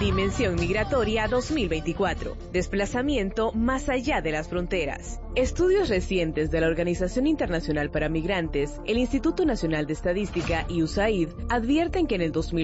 Dimensión Migratoria 2024. Desplazamiento más allá de las fronteras. Estudios recientes de la Organización Internacional para Migrantes, el Instituto Nacional de Estadística y USAID advierten que en el